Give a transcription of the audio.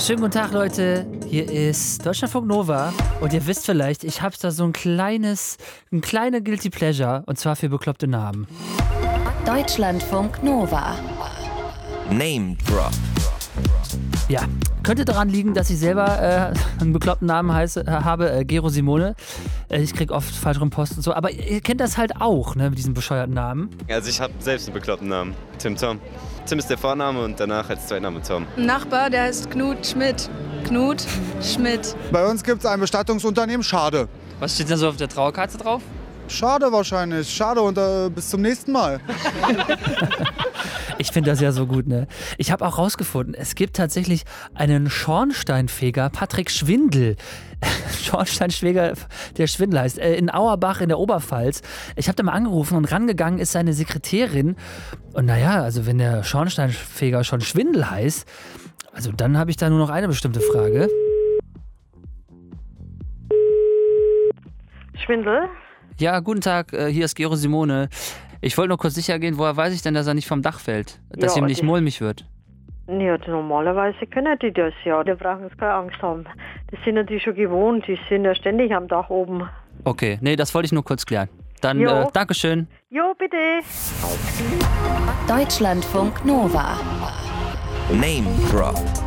Schönen guten Tag, Leute. Hier ist Deutschlandfunk Nova. Und ihr wisst vielleicht, ich habe da so ein kleine Guilty Pleasure. Und zwar für bekloppte Namen. Deutschlandfunk Nova. Name Drop. Ja, könnte daran liegen, dass ich selber einen bekloppten Namen habe, Gero Simone. Ich krieg oft falsch rum Post und so. Aber ihr kennt das halt auch, ne, mit diesen bescheuerten Namen. Also ich habe selbst einen bekloppten Namen. Tim Tom. Tim ist der Vorname und danach als Zweitname Tom. Ein Nachbar, der heißt Knut Schmidt. Knut Schmidt. Bei uns gibt es ein Bestattungsunternehmen, Schade. Was steht denn so auf der Trauerkarte drauf? Schade wahrscheinlich. Schade und bis zum nächsten Mal. Ich finde das ja so gut, ne? Ich habe auch rausgefunden, es gibt tatsächlich einen Schornsteinfeger, Patrick Schwindel. Schornsteinfeger, der Schwindel heißt, in Auerbach in der Oberpfalz. Ich habe da mal angerufen und rangegangen ist seine Sekretärin. Und naja, also wenn der Schornsteinfeger schon Schwindel heißt, also dann habe ich da nur noch eine bestimmte Frage. Schwindel? Ja, guten Tag, hier ist Gero Simone. Ich wollte nur kurz sicher gehen, woher weiß ich denn, dass er nicht vom Dach fällt? Dass ihm nicht mulmig wird? Ja, normalerweise können die das ja. Da brauchen sie keine Angst haben. Das sind natürlich schon gewohnt. Die sind ja ständig am Dach oben. Okay, nee, das wollte ich nur kurz klären. Dann, Jo. Dankeschön. Jo, bitte. Deutschlandfunk Nova. Name Drop.